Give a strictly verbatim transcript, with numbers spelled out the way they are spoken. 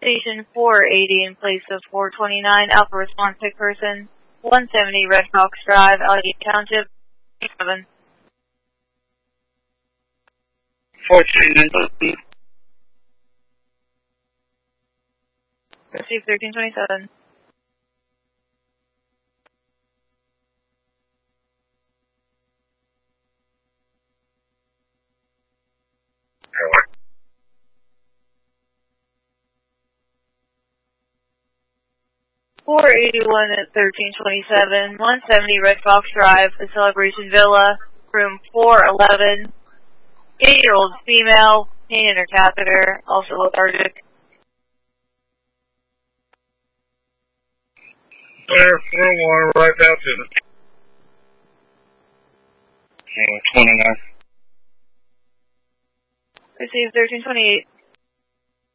Station four eighty in place of four twenty-nine, Alpha Response Pick Person, one seventy Red Fox Drive, Allegheny Township, seven. four twenty-nine. Receive thirteen twenty-seven. four eighty-one at thirteen twenty-seven, one seventy Red Fox Drive, the Celebration Villa, room four eleven, eight-year-old female, pain in her catheter, also lethargic. Clear, four one, right now to the twenty-nine. Receive thirteen twenty-eight.